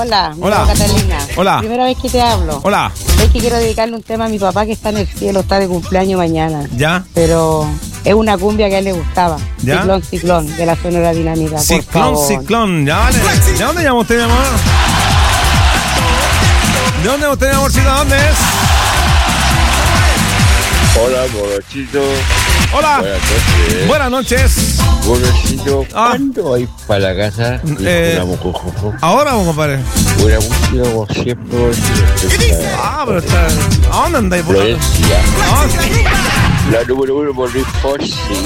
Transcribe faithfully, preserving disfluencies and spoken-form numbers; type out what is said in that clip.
Hola, me Hola. llamo Catalina. Hola. Primera vez que te hablo. Hola. Es que quiero dedicarle un tema a mi papá que está en el cielo, está de cumpleaños mañana. ¿Ya? Pero es una cumbia que a él le gustaba. ¿Ya? Ciclón, ciclón, de la Sonora Dinámica. Por Ciclón, favor. ciclón. Ya vale. ¿De dónde llama usted, mi amor? ¿De dónde usted, mi amorcito? ¿Dónde es? Hola, borrachito. Hola. Buenas noches. Buenas noches. Borrachito, Ah. ¿cuándo vais para la casa? Eh. Una mojojojo. Ahora vamos, compadre. Buena música, como siempre. borrachito. Ah, pero está... ¿A dónde andáis, por Florencia. ¿A dónde? La número uno por Luis Fonsi.